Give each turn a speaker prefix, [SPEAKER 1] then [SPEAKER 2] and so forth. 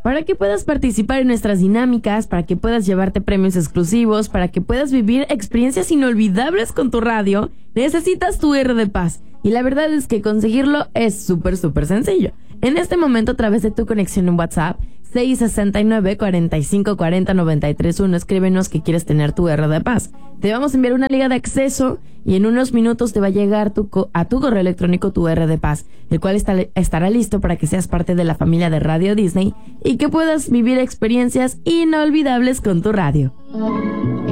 [SPEAKER 1] para que puedas participar en nuestras dinámicas, para que puedas llevarte premios exclusivos, para que puedas vivir experiencias inolvidables con tu radio, necesitas tu R de Paz. Y la verdad es que conseguirlo es súper sencillo. En este momento, a través de tu conexión en WhatsApp, 669-4540-931, escríbenos que quieres tener tu R de Paz. Te vamos a enviar una liga de acceso y en unos minutos te va a llegar a tu correo electrónico tu R de Paz, el cual estará listo para que seas parte de la familia de Radio Disney y que puedas vivir experiencias inolvidables con tu radio.